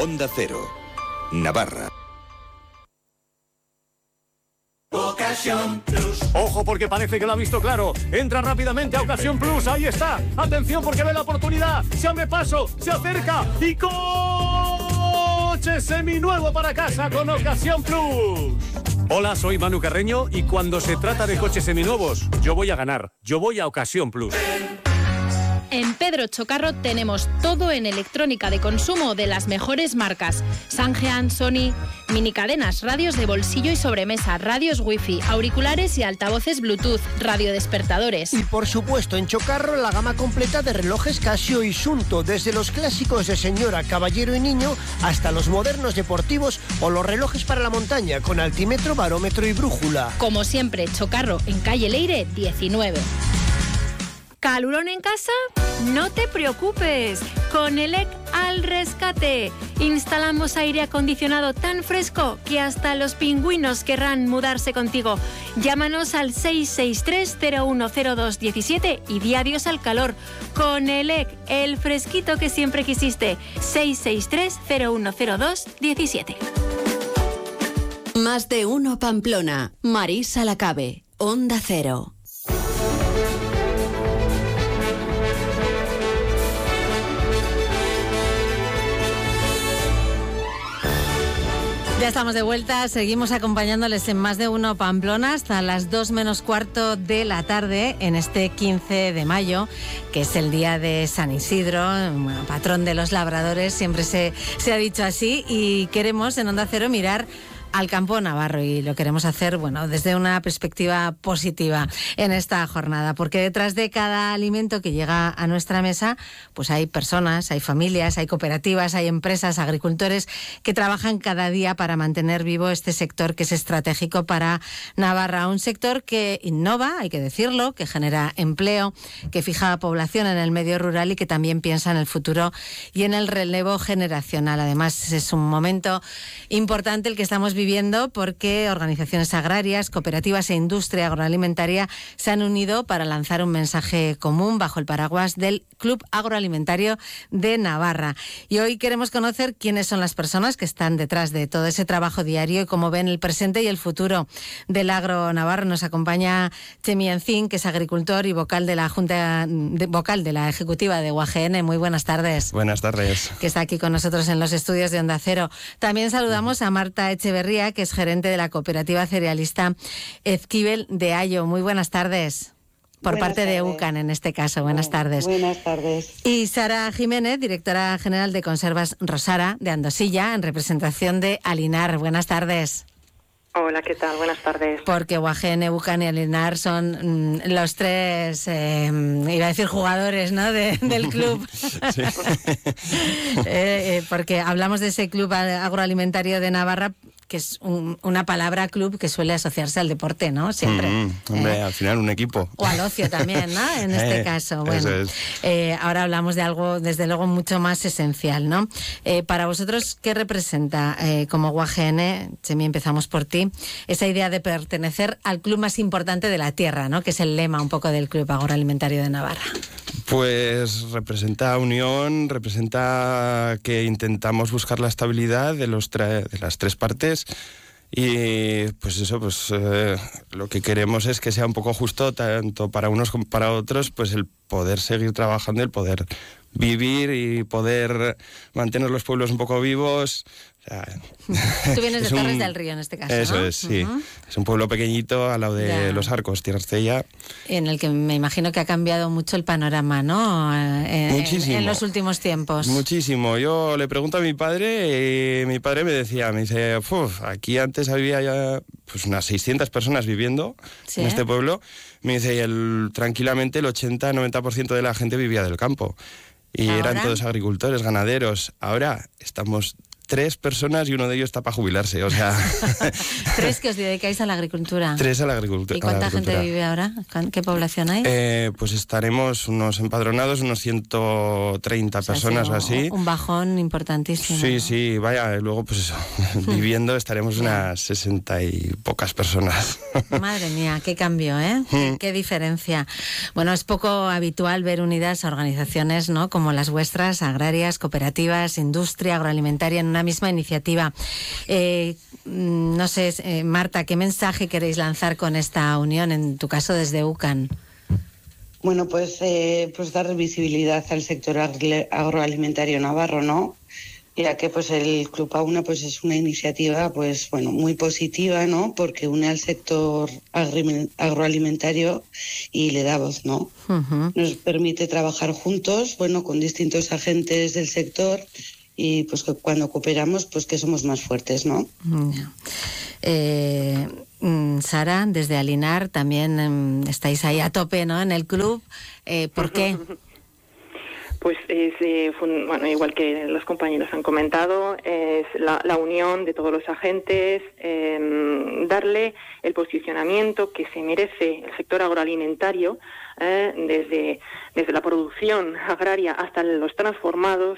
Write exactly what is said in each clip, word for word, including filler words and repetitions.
Onda Cero, Navarra. Ocasión Plus. Ojo, porque parece que lo ha visto claro. Entra rápidamente a Ocasión Plus. Ahí está. Atención, porque ve la oportunidad. Se abre paso, se acerca y coche seminuevo para casa con Ocasión Plus. Hola, soy Manu Carreño y cuando se trata de coches seminuevos, yo voy a ganar. Yo voy a Ocasión Plus. En Pedro Chocarro tenemos todo en electrónica de consumo de las mejores marcas. Sangean, Sony, minicadenas, radios de bolsillo y sobremesa, radios wifi, auriculares y altavoces Bluetooth, radiodespertadores. Y por supuesto en Chocarro la gama completa de relojes Casio y Sunto, desde los clásicos de señora, caballero y niño hasta los modernos deportivos o los relojes para la montaña con altímetro, barómetro y brújula. Como siempre, Chocarro en calle Leire diecinueve. ¿Calurón en casa? No te preocupes. Con ELEC al rescate. Instalamos aire acondicionado tan fresco que hasta los pingüinos querrán mudarse contigo. Llámanos al seis seis tres cero uno cero dos uno siete y di adiós al calor. Con ELEC, el fresquito que siempre quisiste. seis seis tres cero uno cero dos uno siete. Más de uno Pamplona. Marisa Lacabe. Onda Cero. Ya estamos de vuelta, seguimos acompañándoles en Más de uno Pamplona hasta las dos menos cuarto de la tarde en este quince de mayo, que es el día de San Isidro, bueno, patrón de los labradores, siempre se, se ha dicho así, y queremos en Onda Cero mirar al campo navarro y lo queremos hacer, bueno, desde una perspectiva positiva en esta jornada, porque detrás de cada alimento que llega a nuestra mesa, pues hay personas, hay familias, hay cooperativas, hay empresas, agricultores que trabajan cada día para mantener vivo este sector que es estratégico para Navarra, un sector que innova, hay que decirlo, que genera empleo, que fija población en el medio rural y que también piensa en el futuro y en el relevo generacional. Además, es un momento importante el que estamos viviendo viviendo porque organizaciones agrarias, cooperativas e industria agroalimentaria se han unido para lanzar un mensaje común bajo el paraguas del Club Agroalimentario de Navarra. Y hoy queremos conocer quiénes son las personas que están detrás de todo ese trabajo diario y cómo ven el presente y el futuro del agro navarro. Nos acompaña Chemi Encín, que es agricultor y vocal de la Junta, de, vocal de la Ejecutiva de U A G N. Muy buenas tardes. Buenas tardes. Que está aquí con nosotros en los estudios de Onda Cero. También saludamos a Marta Echeverría, que es gerente de la cooperativa cerealista Ezquibel de Ayo. Muy buenas tardes. Por buenas parte tardes. De UCAN en este caso. Buenas bueno, tardes. Buenas tardes. Y Sara Jiménez, directora general de Conservas Rosara de Andosilla, en representación de Alinar. Buenas tardes. Hola, ¿qué tal? Buenas tardes. Porque U A G N, UCAN y Alinar son mm, los tres, eh, iba a decir jugadores, ¿no?, de, del club. Sí. eh, eh, porque hablamos de ese club agroalimentario de Navarra, que es un, una palabra club que suele asociarse al deporte, ¿no? Siempre. Mm, hombre, eh, al final un equipo. O al ocio también, ¿no? En este eh, caso. Bueno, es. eh, ahora hablamos de algo, desde luego, mucho más esencial, ¿no? Eh, para vosotros, ¿qué representa eh, como U A G N? Chemi, empezamos por ti. Esa idea de pertenecer al club más importante de la tierra, ¿no?, que es el lema un poco del Club Agroalimentario de Navarra. Pues representa unión, representa que intentamos buscar la estabilidad de, los tra- de las tres partes y pues eso, pues eh, lo que queremos es que sea un poco justo tanto para unos como para otros, pues el poder seguir trabajando, el poder vivir y poder mantener los pueblos un poco vivos. O sea, tú vienes de Torres un, del Río en este caso, Eso ¿no? es, sí. Uh-huh. Es un pueblo pequeñito al lado de ya. Los Arcos, Tierra Estella. En el que me imagino que ha cambiado mucho el panorama, ¿no? En, Muchísimo. En los últimos tiempos. Muchísimo. Yo le pregunto a mi padre y mi padre me decía, me dice, aquí antes había ya pues unas seiscientas personas viviendo ¿sí? en este pueblo. Me dice, y el, tranquilamente el ochenta a noventa por ciento de la gente vivía del campo. Y ¿ahora? Eran todos agricultores, ganaderos. Ahora estamos tres personas y uno de ellos está para jubilarse, o sea... ¿Tres que os dedicáis a la agricultura? Tres a la agricultura. ¿Y cuánta gente vive ahora? ¿Qué población hay? Eh, pues estaremos unos empadronados, unos ciento treinta o sea, personas o así. Un bajón importantísimo. Sí, sí, vaya, luego pues eso, viviendo estaremos unas sesenta y pocas personas. Madre mía, qué cambio, ¿eh? Qué, qué diferencia. Bueno, es poco habitual ver unidas a organizaciones, ¿no?, como las vuestras, agrarias, cooperativas, industria, agroalimentaria, en una misma iniciativa. Eh, no sé, eh, Marta, ¿qué mensaje queréis lanzar con esta unión, en tu caso desde UCAN? Bueno, pues, eh, pues dar visibilidad al sector agroalimentario navarro, ¿no? Ya que pues el Club AUNA pues es una iniciativa pues bueno muy positiva, ¿no? Porque une al sector agroalimentario y le da voz, ¿no? Uh-huh. Nos permite trabajar juntos, bueno, con distintos agentes del sector y pues que cuando cooperamos pues que somos más fuertes, ¿no? Uh-huh. Eh, Sara, desde Alinar también um, estáis ahí a tope, ¿no? En el club. Eh, ¿Por qué? Pues es, eh, fun- bueno, igual que los compañeros han comentado, es la, la unión de todos los agentes, eh, darle el posicionamiento que se merece el sector agroalimentario, eh, desde, desde la producción agraria hasta los transformados,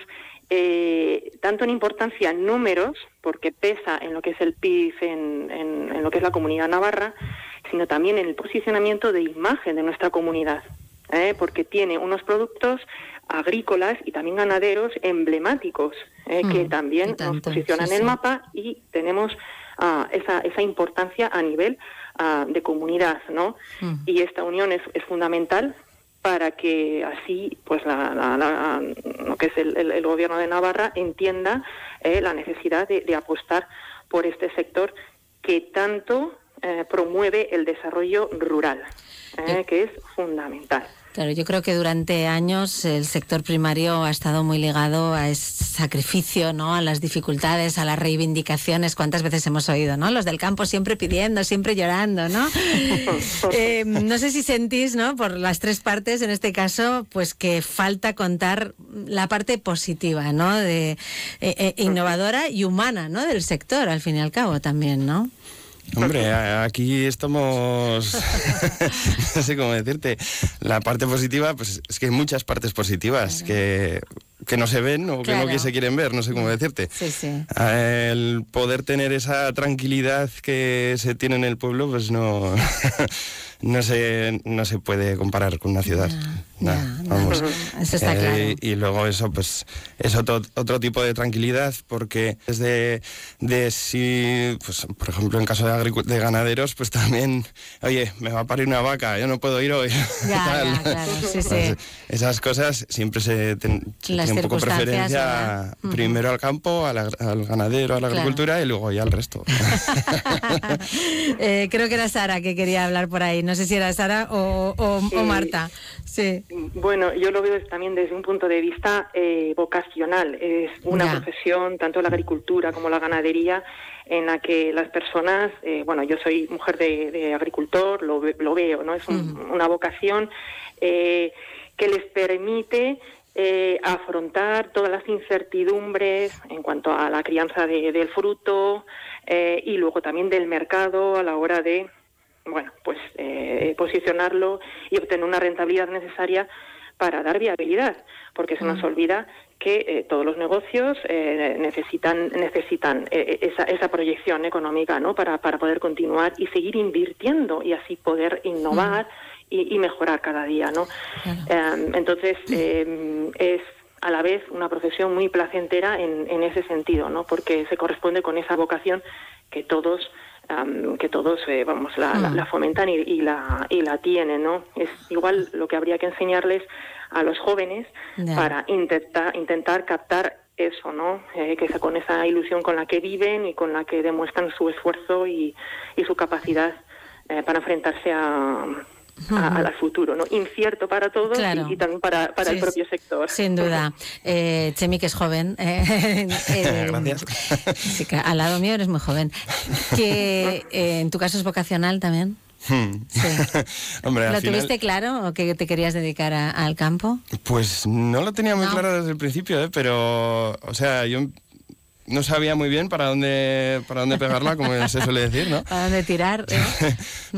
eh, tanto en importancia en números, porque pesa en lo que es el P I B en, en, en lo que es la comunidad navarra, sino también en el posicionamiento de imagen de nuestra comunidad, eh, porque tiene unos productos agrícolas y también ganaderos emblemáticos, eh, mm, que también tanto, nos posicionan sí, en el sí. mapa y tenemos uh, esa, esa importancia a nivel uh, de comunidad, ¿no? Mm. Y esta unión es, es fundamental para que así pues la, la, la, lo que es el, el, el gobierno de Navarra entienda eh, la necesidad de, de apostar por este sector que tanto eh, promueve el desarrollo rural, eh, que es fundamental. Claro, yo creo que durante años el sector primario ha estado muy ligado a ese sacrificio, ¿no?, a las dificultades, a las reivindicaciones. ¿Cuántas veces hemos oído, ¿no? Los del campo siempre pidiendo, siempre llorando, ¿no? eh, no sé si sentís, ¿no?, por las tres partes, en este caso, pues que falta contar la parte positiva, ¿no?, de eh, eh, innovadora y humana, ¿no?, del sector, al fin y al cabo, también, ¿no? Hombre, aquí estamos, no sé cómo decirte, la parte positiva, pues es que hay muchas partes positivas, claro, que, que no se ven o claro, que no se quieren ver, no sé cómo decirte. Sí, sí. El poder tener esa tranquilidad que se tiene en el pueblo, pues no, no, se, no se puede comparar con una ciudad. Ya, nah, ya, vamos. No, eso está claro. Eh, y luego eso, pues, es otro, otro tipo de tranquilidad, porque es de, de si, pues, por ejemplo, en caso de, agric- de ganaderos, pues también, oye, me va a parir una vaca, yo no puedo ir hoy. Ya, tal. Ya, claro, sí, sí. Pues, esas cosas siempre se, ten, se tiene un poco preferencia uh-huh. primero al campo, a la, al ganadero, a la claro. agricultura y luego ya al resto. eh, creo que era Sara que quería hablar por ahí, no sé si era Sara o, o, sí. o Marta. Sí. Bueno, yo lo veo también desde un punto de vista eh, vocacional. Es una yeah. profesión, tanto la agricultura como la ganadería, en la que las personas, eh, bueno, yo soy mujer de, de agricultor, lo, lo veo, ¿no? Es un, mm. una vocación eh, que les permite eh, afrontar todas las incertidumbres en cuanto a la crianza de, del fruto eh, y luego también del mercado a la hora de, bueno, pues eh, posicionarlo y obtener una rentabilidad necesaria para dar viabilidad, porque se nos olvida que eh, todos los negocios eh, necesitan necesitan eh, esa, esa proyección económica, ¿no?, para, para poder continuar y seguir invirtiendo y así poder innovar mm. y, y mejorar cada día, ¿no? Claro. Eh, entonces, eh, es a la vez una profesión muy placentera en, en ese sentido, ¿no?, porque se corresponde con esa vocación que todos Um, que todos eh, vamos la, mm. la, la fomentan y, y la y la tienen, ¿no? Es igual lo que habría que enseñarles a los jóvenes yeah. para intentar intentar captar eso, ¿no? Eh, que con esa ilusión con la que viven y con la que demuestran su esfuerzo y, y su capacidad eh, para enfrentarse a A, al futuro, ¿no? Incierto para todos claro. y, y también para, para sí, el propio sector. Sin duda. Eh, Chemi, que es joven. Eh, eh, Gracias. Sí, que al lado mío eres muy joven. Que eh, en tu caso es vocacional también. Hmm. Sí. Hombre, ¿Lo al final... tuviste claro o que te querías dedicar a, al campo? Pues no lo tenía muy no. claro desde el principio, ¿eh? Pero, o sea, yo no sabía muy bien para dónde, para dónde pegarla, como se suele decir, ¿no? Para dónde tirar. ¿eh?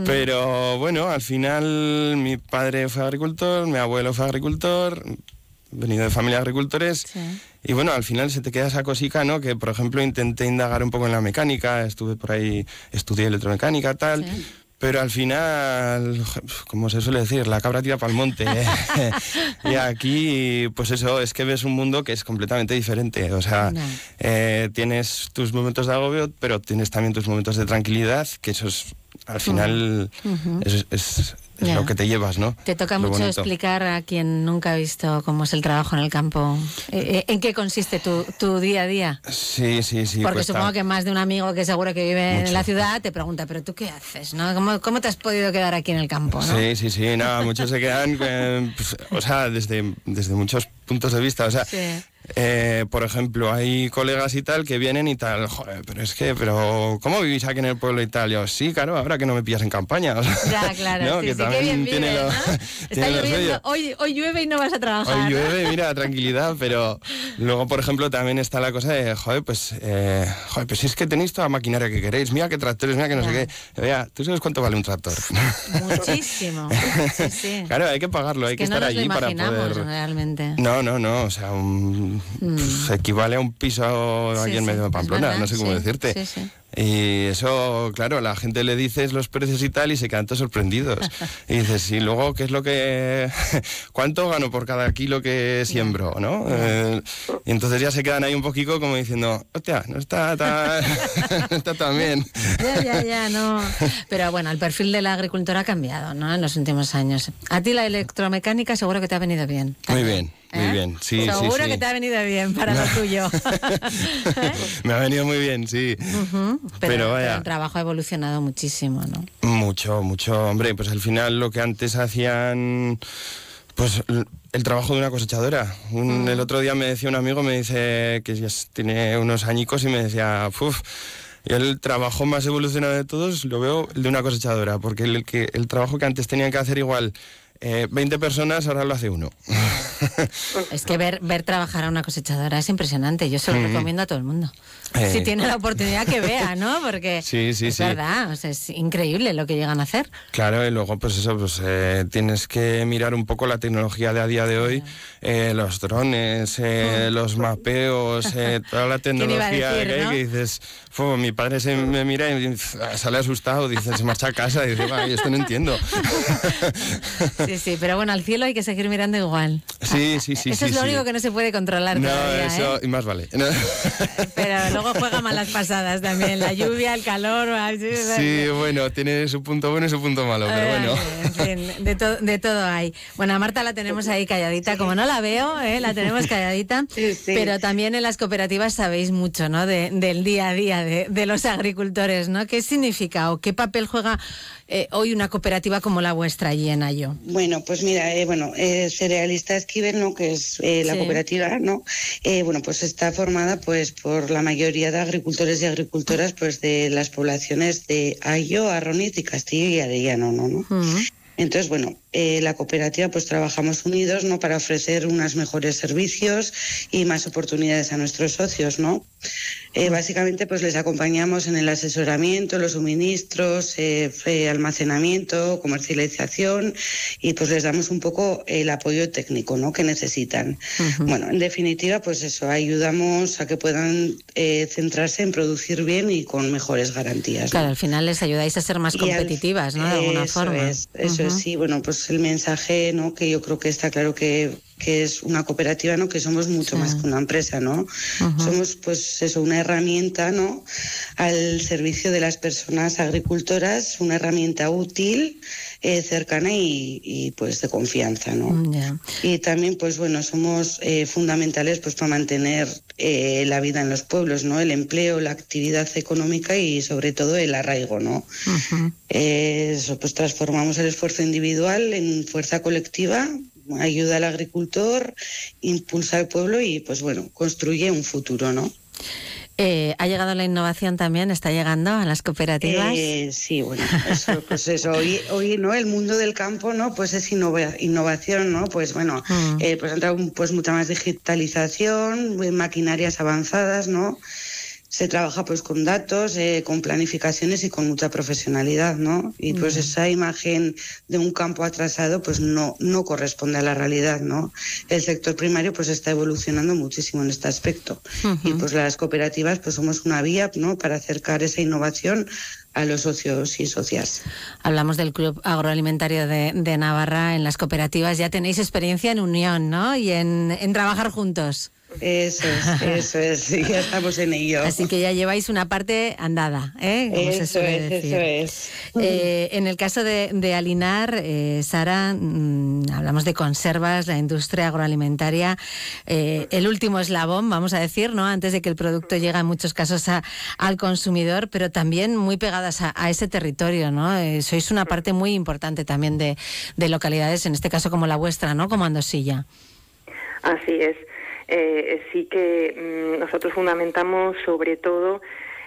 Pero bueno, al final mi padre fue agricultor, mi abuelo fue agricultor, venido de familia de agricultores. Sí. Y bueno, al final se te queda esa cosica, ¿no? Que, por ejemplo, intenté indagar un poco en la mecánica, estuve por ahí, estudié electromecánica, tal... Sí. Pero al final, como se suele decir, la cabra tira para el monte. ¿eh? Y aquí, pues eso, es que ves un mundo que es completamente diferente. O sea, no. eh, tienes tus momentos de agobio, pero tienes también tus momentos de tranquilidad, que eso es, al final, uh-huh. es, es, es lo que te llevas, ¿no? Te toca lo mucho bonito. Explicar a quien nunca ha visto cómo es el trabajo en el campo. Eh, ¿En qué consiste tu, tu día a día? Sí, sí, sí. Porque pues supongo está. que más de un amigo que seguro que vive Mucho. en la ciudad te pregunta, ¿pero tú qué haces? ¿No? ¿Cómo, cómo te has podido quedar aquí en el campo? ¿No? Sí, sí, sí. Nada, muchos se quedan, eh, pues, o sea, desde, desde muchos puntos de vista. O sea, sí. Eh, por ejemplo, hay colegas y tal que vienen y tal, joder, pero es que, pero ¿cómo vivís aquí en el pueblo y tal? Yo, sí, claro, ahora que no me pillas en campaña. O sea, ya, claro, ¿no? sí, que sí, también qué bien tiene vive, lo, ¿no? Está lloviendo, hoy, hoy llueve y no vas a trabajar. Hoy llueve, mira, tranquilidad, pero luego, por ejemplo, también está la cosa de, joder, pues, eh, joder, pues si es que tenéis toda la maquinaria que queréis, mira qué tractores, mira que no ya. sé qué. Vea, ¿tú sabes cuánto vale un tractor? Muchísimo, sí, sí. Claro, hay que pagarlo, es hay que, que no estar allí para poder... realmente. No, no, no, o sea, un... mm. pues, equivale a un piso aquí sí, en medio sí, de Pamplona, no sé cómo sí, decirte. Sí, sí. Y eso, claro, a la gente le dices los precios y tal y se quedan todos sorprendidos. Y dices, y luego, ¿qué es lo que... ¿cuánto gano por cada kilo que siembro, no? Eh, y entonces ya se quedan ahí un poquito como diciendo, hostia, no está tan, no está tan bien. Ya, ya, ya, no. Pero bueno, el perfil de la agricultura ha cambiado, ¿no? En los últimos años. A ti la electromecánica seguro que te ha venido bien. Muy bien. Muy ¿Eh? bien, sí, Seguro sí, sí. que te ha venido bien para lo tuyo. ¿Eh? Me ha venido muy bien, sí. Uh-huh. Pero, pero, vaya, pero el trabajo ha evolucionado muchísimo, ¿no? Mucho, mucho. Hombre, pues al final lo que antes hacían... Pues el trabajo de una cosechadora. Un, uh-huh. El otro día me decía un amigo, me dice que ya tiene unos añicos y me decía... Uf, el trabajo más evolucionado de todos lo veo el de una cosechadora, porque el, que, el trabajo que antes tenían que hacer igual... Eh, veinte personas, ahora lo hace uno. Es que ver, ver trabajar a una cosechadora es impresionante. Yo se lo mm. recomiendo a todo el mundo. Eh. Si tiene la oportunidad que vea, ¿no? Porque sí, sí, es sí. verdad, o sea, es increíble lo que llegan a hacer. Claro, y luego pues eso, pues eh, tienes que mirar un poco la tecnología de a día de hoy, eh, los drones, eh, los mapeos, eh, toda la tecnología decir, que hay, ¿no? Que dices, mi padre se me mira y sale asustado, dice, se marcha a casa y dice, yo esto no entiendo. Sí, sí, pero bueno, al cielo hay que seguir mirando igual. Sí, sí, sí. Eso sí, es lo sí. único que no se puede controlar no, todavía, eso, ¿eh? y más vale. Pero luego juega malas pasadas también, la lluvia, el calor... Así, sí, bueno, tiene su punto bueno y su punto malo, pero bueno. En fin, de, to de todo hay. Bueno, a Marta la tenemos ahí calladita, sí. Como no la veo, ¿eh? La tenemos calladita, sí, sí. Pero también en las cooperativas sabéis mucho, ¿no? De, del día a día de, de los agricultores, ¿no? ¿Qué significa o qué papel juega eh, hoy una cooperativa como la vuestra allí en Ayo? Bueno, pues mira, eh, bueno, eh, Cerealista Esquivel, ¿no? Que es eh, la sí. cooperativa, ¿no? Eh, bueno, pues está formada pues por la mayoría de agricultores y agricultoras pues de las poblaciones de Ayo, Arroniz y Castillo y Arellano, ¿no? ¿no? Uh-huh. Entonces, bueno, eh, la cooperativa pues trabajamos unidos, ¿no? Para ofrecer unos mejores servicios y más oportunidades a nuestros socios, ¿no? Eh, básicamente pues les acompañamos en el asesoramiento, los suministros, eh, eh, almacenamiento, comercialización y pues les damos un poco el apoyo técnico, ¿no? Que necesitan. Uh-huh. Bueno, en definitiva pues eso, ayudamos a que puedan eh, centrarse en producir bien y con mejores garantías, ¿no? Claro, al final les ayudáis a ser más competitivas, al, ¿no? De alguna eso forma. Es, eso uh-huh. es, sí, bueno, pues el mensaje, ¿no? Que yo creo que está claro que que es una cooperativa, ¿no? Que somos mucho sí. más que una empresa, ¿no? Uh-huh. Somos, pues, eso, una herramienta, ¿no? Al servicio de las personas agricultoras, una herramienta útil, eh, cercana y, y, pues, de confianza, ¿no? Yeah. Y también, pues, bueno, somos eh, fundamentales, pues, para mantener eh, la vida en los pueblos, ¿no? El empleo, la actividad económica y, sobre todo, el arraigo, ¿no? Uh-huh. eh, eso, pues, transformamos el esfuerzo individual en fuerza colectiva, ayuda al agricultor, impulsa al pueblo y, pues bueno, construye un futuro, ¿no? Eh, ¿Ha llegado la innovación también? ¿Está llegando a las cooperativas? Eh, sí, bueno, eso, pues eso, hoy, hoy, ¿no? El mundo del campo, ¿no? Pues es innova innovación, ¿no? Pues bueno, mm. eh, pues ha entrado pues mucha más digitalización, maquinarias avanzadas, ¿no? se trabaja pues con datos, eh, con planificaciones y con mucha profesionalidad, ¿no? Y pues esa imagen de un campo atrasado pues no, no corresponde a la realidad, ¿no? El sector primario pues está evolucionando muchísimo en este aspecto. Uh-huh. Y pues las cooperativas pues somos una vía, ¿no?, para acercar esa innovación a los socios y socias. Hablamos del Club Agroalimentario de, de Navarra. En las cooperativas ya tenéis experiencia en unión, ¿no? Y en, en trabajar juntos. Eso es, eso es, ya estamos en ello. Así que ya lleváis una parte andada, ¿eh? Como eso se suele es, decir. eso es. Eh, en el caso de, de Alinar, eh, Sara, mmm, hablamos de conservas, la industria agroalimentaria, eh, el último eslabón, vamos a decir, ¿no? Antes de que el producto llegue en muchos casos a, al consumidor, pero también muy pegadas a, a ese territorio, ¿no? Eh, sois una parte muy importante también de, de localidades, en este caso como la vuestra, ¿no? Como Andosilla. Así es. Eh, sí que mm, nosotros fundamentamos sobre todo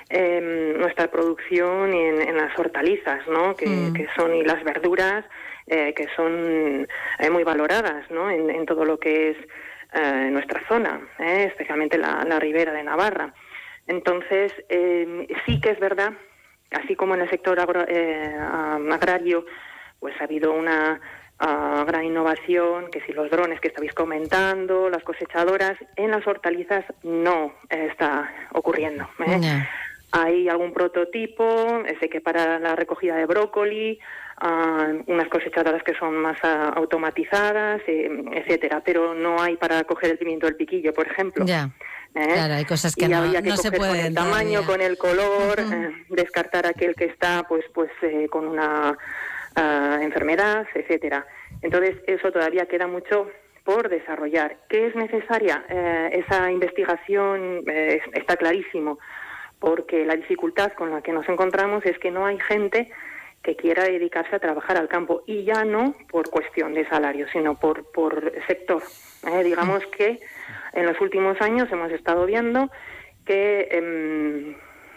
eh, nuestra producción en, en las hortalizas, ¿no? Que, mm. que son, y las verduras, eh, que son eh, muy valoradas, ¿no? En, en todo lo que es eh, nuestra zona, eh, especialmente la, la ribera de Navarra. Entonces, eh, sí que es verdad, así como en el sector agro, eh, agrario, pues ha habido una Uh, gran innovación, que si los drones que estabais comentando, las cosechadoras, en las hortalizas no eh, está ocurriendo. ¿eh? No. Hay algún prototipo, sé que para la recogida de brócoli, uh, unas cosechadoras que son más uh, automatizadas, eh, etcétera, pero no hay para coger el pimiento del piquillo, por ejemplo. Ya. ¿Eh? Claro, hay cosas que y no, había que no coger se pueden con el tamaño, todavía. Con el color, uh-huh. eh, descartar aquel que está pues pues eh, con una Uh, enfermedad, etcétera. Entonces, eso todavía queda mucho por desarrollar. ¿Qué es necesaria? Eh, esa investigación eh, está clarísimo, porque la dificultad con la que nos encontramos es que no hay gente que quiera dedicarse a trabajar al campo, y ya no por cuestión de salario, sino por, por sector. Eh, digamos que en los últimos años hemos estado viendo que eh,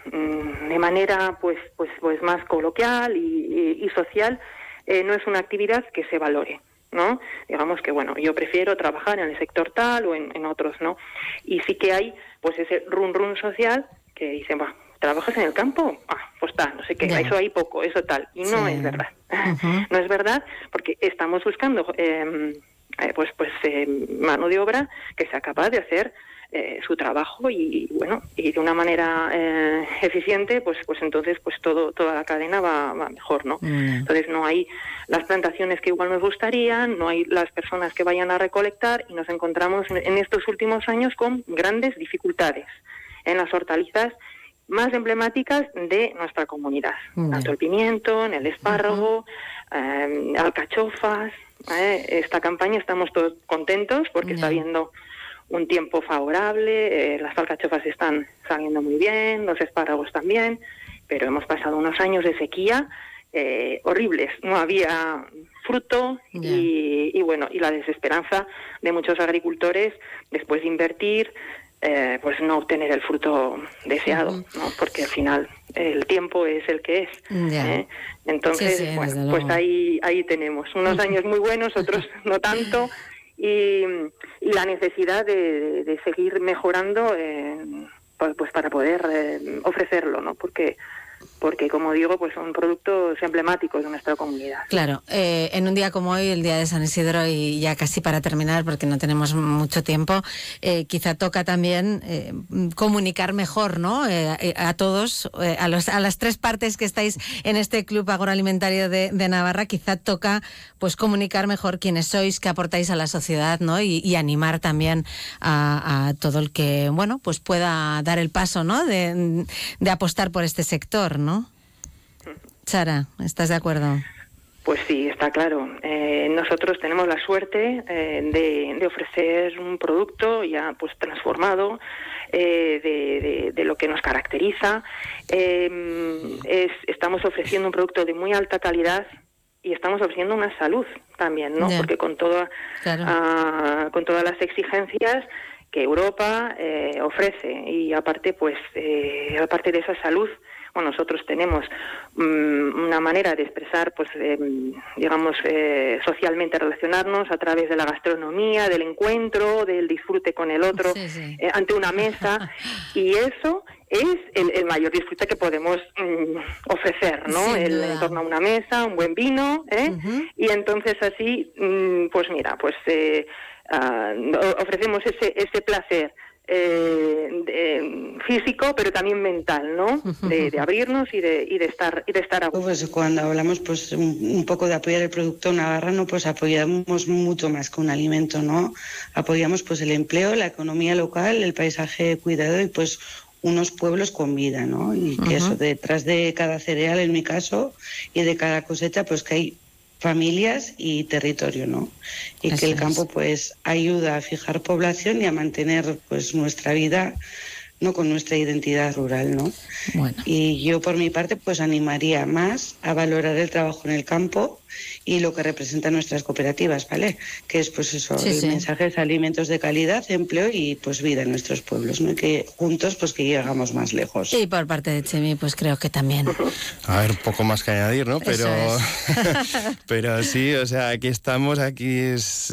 de manera pues pues pues más coloquial y, y, y social eh, no es una actividad que se valore, ¿no? Digamos que bueno, yo prefiero trabajar en el sector tal o en, en otros, ¿no? Y sí que hay pues ese run run social que dicen, bah, ¿trabajas en el campo? Ah, pues tal, no sé qué, yeah. eso hay poco, eso tal, y no sí. es verdad. Uh-huh. No es verdad, porque estamos buscando eh, eh, pues pues eh, mano de obra que sea capaz de hacer Eh, su trabajo y bueno, y de una manera eh, eficiente, pues pues entonces pues todo toda la cadena va, va mejor, ¿no? Mm. Entonces no hay las plantaciones que igual nos gustarían, no hay las personas que vayan a recolectar, y nos encontramos en estos últimos años con grandes dificultades en las hortalizas más emblemáticas de nuestra comunidad, mm. tanto el pimiento, en el espárrago, uh-huh. eh, alcachofas. Eh, esta campaña estamos todos contentos porque yeah. está habiendo un tiempo favorable, eh, las alcachofas están saliendo muy bien, los espárragos también, pero hemos pasado unos años de sequía eh, horribles, no había fruto yeah. y, y bueno, y la desesperanza de muchos agricultores después de invertir, eh, pues no obtener el fruto deseado, uh-huh. ¿no? Porque al final el tiempo es el que es. Yeah. ¿eh? Entonces, sí, sí, bueno, pues ahí, ahí tenemos unos años muy buenos, otros no tanto. Y, y la necesidad de, de, de seguir mejorando eh, pues, pues para poder eh, ofrecerlo, ¿no? Porque porque como digo, pues son productos emblemáticos de nuestra comunidad. Claro, eh, en un día como hoy, el día de San Isidro, y ya casi para terminar porque no tenemos mucho tiempo, eh, quizá toca también eh, comunicar mejor, ¿no? Eh, a todos, eh, a, los, a las tres partes que estáis en este Club Agroalimentario de, de Navarra, quizá toca pues comunicar mejor quiénes sois, qué aportáis a la sociedad, ¿no? Y, y animar también a, a todo el que, bueno, pues pueda dar el paso, ¿no? De, de apostar por este sector, ¿no? Sara, ¿estás de acuerdo? Pues sí, está claro. Eh, nosotros tenemos la suerte eh, de, de ofrecer un producto ya pues transformado eh, de, de, de lo que nos caracteriza. Eh, es, estamos ofreciendo un producto de muy alta calidad y estamos ofreciendo una salud también, ¿no? Yeah. Porque con toda, claro. uh, con todas las exigencias que Europa eh, ofrece, y aparte pues eh, aparte de esa salud, bueno, nosotros tenemos um, una manera de expresar, pues, eh, digamos, eh, socialmente relacionarnos a través de la gastronomía, del encuentro, del disfrute con el otro, sí, sí. Eh, ante una mesa, y eso es el, el mayor disfrute que podemos mmm, ofrecer, ¿no? Sin El, duda. en torno a una mesa, un buen vino, ¿eh? Uh-huh. Y entonces así, mmm, pues mira, pues eh, uh, ofrecemos ese, ese placer Eh, de, físico, pero también mental, ¿no? De, de abrirnos y de, y de estar y de estar a gusto. Pues cuando hablamos pues un, un poco de apoyar el producto navarrano, pues apoyamos mucho más que un alimento, ¿no? Apoyamos pues el empleo, la economía local, el paisaje cuidado y pues unos pueblos con vida, ¿no? Y que uh-huh. eso, detrás de cada cereal, en mi caso, y de cada cosecha, pues que hay familias y territorio, ¿no? Y Eso que el campo pues ayuda a fijar población y a mantener pues nuestra vida, no, con nuestra identidad rural, ¿no? Bueno. Y yo por mi parte pues animaría más a valorar el trabajo en el campo y lo que representan nuestras cooperativas, ¿vale? Que es pues eso, sí, el sí. mensaje es alimentos de calidad, empleo y pues vida en nuestros pueblos, ¿no? Y que juntos pues que llegamos más lejos. Y por parte de Chemi pues creo que también. A ver, poco más que añadir, ¿no? Pero, pero sí, o sea, aquí estamos, aquí es,